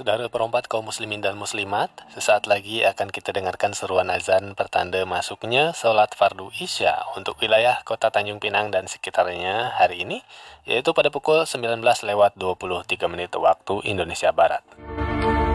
Saudara perompat kaum muslimin dan muslimat, sesaat lagi akan kita dengarkan seruan azan pertanda masuknya sholat fardu Isya untuk wilayah Kota Tanjung Pinang dan sekitarnya hari ini, yaitu pada pukul 19:23 waktu Indonesia Barat.